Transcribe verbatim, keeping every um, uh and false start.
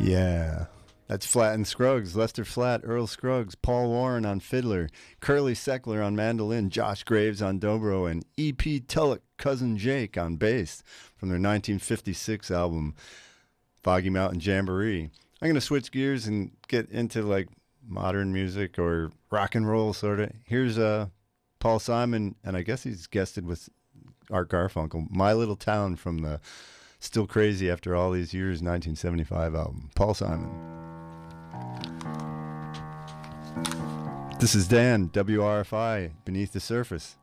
Yeah. That's Flat and Scruggs, Lester Flatt, Earl Scruggs, Paul Warren on fiddler, Curly Seckler on mandolin, Josh Graves on dobro, and E P Tulloch, Cousin Jake on bass from their nineteen fifty-six album, Foggy Mountain Jamboree. I'm going to switch gears and get into like modern music or rock and roll sort of. Here's uh, Paul Simon, and I guess he's guested with Art Garfunkel, My Little Town from the Still Crazy After All These Years nineteen seventy-five album. Paul Simon. This is Dan, W R F I, Beneath the Surface.